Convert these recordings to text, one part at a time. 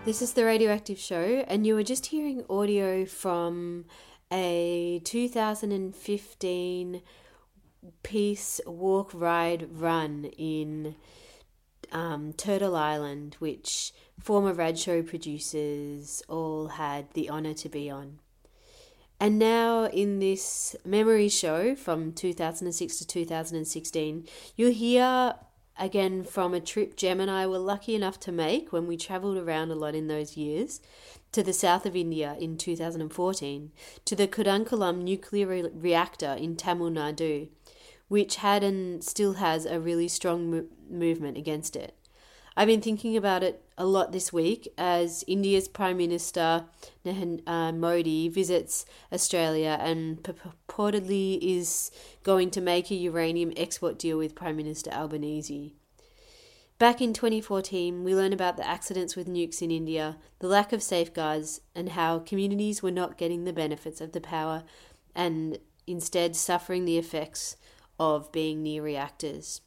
This is the Radioactive Show, and you were just hearing audio from a 2015 peace walk, ride, run in Turtle Island, which former Radshow producers all had the honour to be on. And now in this memory show from 2006 to 2016, you'll hear again from a trip Jem and I were lucky enough to make when we travelled around a lot in those years to the south of India in 2014, to the Kudankulam nuclear reactor in Tamil Nadu, which had and still has a really strong movement against it. I've been thinking about it a lot this week as India's Prime Minister Modi visits Australia and purportedly is going to make a uranium export deal with Prime Minister Albanese. Back in 2014, we learned about the accidents with nukes in India, the lack of safeguards, and how communities were not getting the benefits of the power and instead suffering the effects of being near reactors.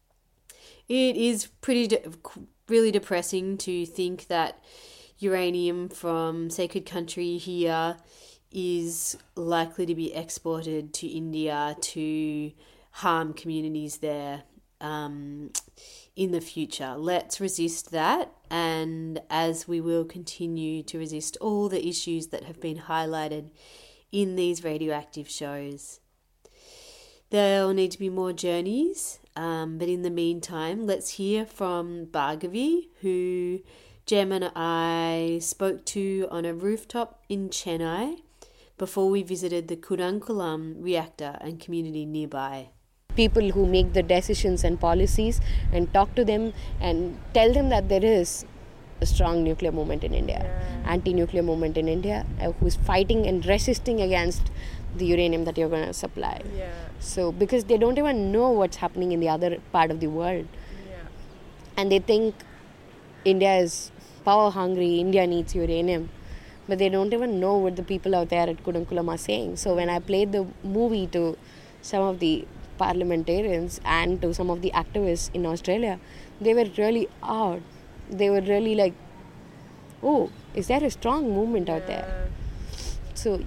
It is really depressing to think that uranium from sacred country here is likely to be exported to India to harm communities there in the future. Let's resist that, and as we will continue to resist all the issues that have been highlighted in these radioactive shows. There'll need to be more journeys, but in the meantime, let's hear from Bhargavi, who Jem and I spoke to on a rooftop in Chennai before we visited the Kudankulam reactor and community nearby. People who make the decisions and policies, and talk to them and tell them that there is a strong nuclear movement in India, anti-nuclear movement in India, who's fighting and resisting against the uranium that you're going to supply. So because they don't even know what's happening in the other part of the world, and they think India is power hungry, India needs uranium, but they don't even know what the people out there at Kudankulam are saying. So when I played the movie to some of the parliamentarians and to some of the activists in Australia, they were really out. They were really like, oh, is there a strong movement out there? So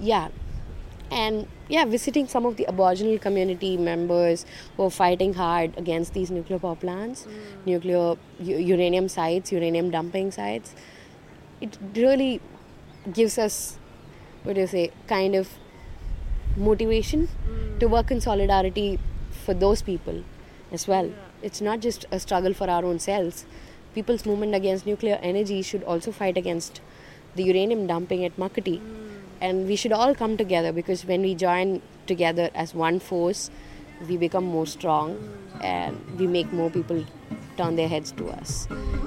visiting some of the Aboriginal community members who are fighting hard against these nuclear power plants, nuclear uranium sites, uranium dumping sites. It really gives us, kind of motivation to work in solidarity for those people as well. It's not just a struggle for our own selves. People's movement against nuclear energy should also fight against the uranium dumping at Makati. And we should all come together, because when we join together as one force, we become more strong and we make more people turn their heads to us.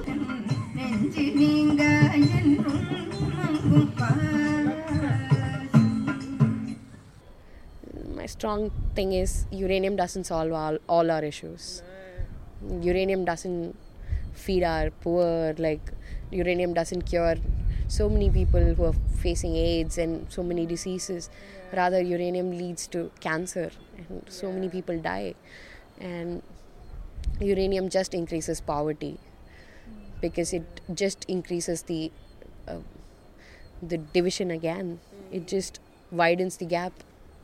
My strong thing is uranium doesn't solve all our issues. Uranium doesn't feed our poor, uranium doesn't cure so many people who are facing AIDS and so many diseases. Rather, uranium leads to cancer and so many people die. And uranium just increases poverty, because it just increases the division again. It just widens the gap.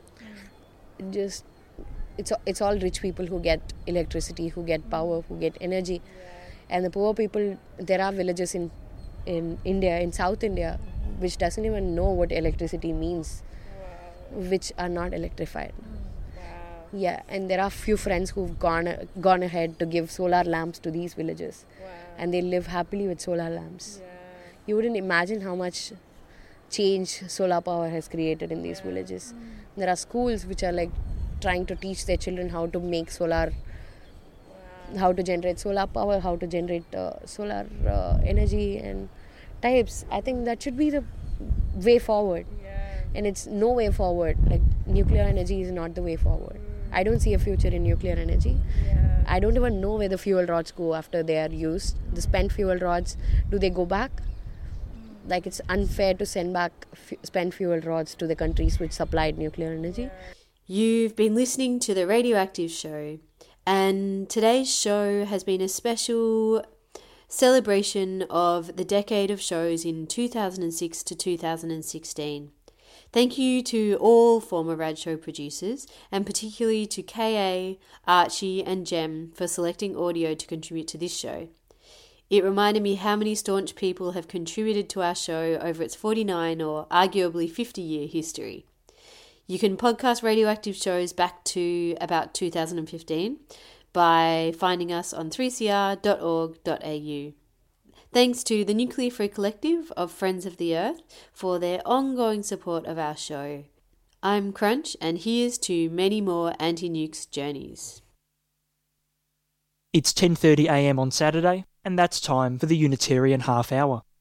It's all rich people who get electricity, who get power, who get energy. And the poor people, there are villages in India, in South India, which doesn't even know what electricity means, which are not electrified. And there are few friends who've gone ahead to give solar lamps to these villages, and they live happily with solar lamps. You wouldn't imagine how much change solar power has created in these villages. There are schools which are trying to teach their children how to make how to generate solar power, how to generate solar energy and types. I think that should be the way forward. And it's no way forward. Nuclear energy is not the way forward. I don't see a future in nuclear energy. I don't even know where the fuel rods go after they are used. The spent fuel rods, do they go back? It's unfair to send back spent fuel rods to the countries which supplied nuclear energy. You've been listening to the Radioactive Show, and today's show has been a special celebration of the decade of shows in 2006 to 2016. Thank you to all former Rad Show producers, and particularly to KA, Archie and Jem for selecting audio to contribute to this show. It reminded me how many staunch people have contributed to our show over its 49 or arguably 50-year history. You can podcast Radioactive shows back to about 2015 by finding us on 3cr.org.au. Thanks to the Nuclear Free Collective of Friends of the Earth for their ongoing support of our show. I'm Crunch, and here's to many more anti-nukes journeys. It's 10:30 a.m. on Saturday, and that's time for the Unitarian Half Hour.